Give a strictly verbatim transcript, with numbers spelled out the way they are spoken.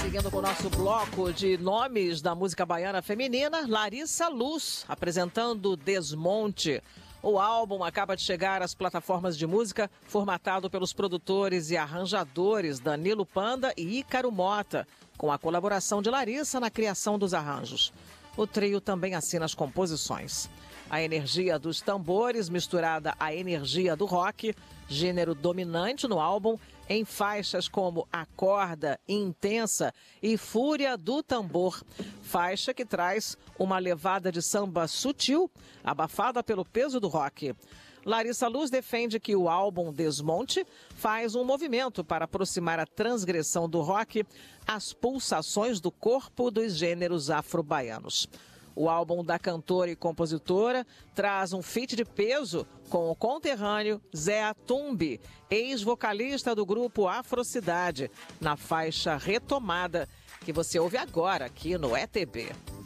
Seguindo com o nosso bloco de nomes da música baiana feminina, Larissa Luz, apresentando Desmonte. O álbum acaba de chegar às plataformas de música, formatado pelos produtores e arranjadores Danilo Panda e Ícaro Mota, com a colaboração de Larissa na criação dos arranjos. O trio também assina as composições. A energia dos tambores misturada à energia do rock, gênero dominante no álbum, em faixas como Acorda, Intensa e Fúria do Tambor. Faixa que traz uma levada de samba sutil, abafada pelo peso do rock. Larissa Luz defende que o álbum Desmonte faz um movimento para aproximar a transgressão do rock às pulsações do corpo dos gêneros afro-baianos. O álbum da cantora e compositora traz um feat de peso com o conterrâneo Zé Atumbi, ex-vocalista do grupo Afrocidade, na faixa Retomada, que você ouve agora aqui no E T B.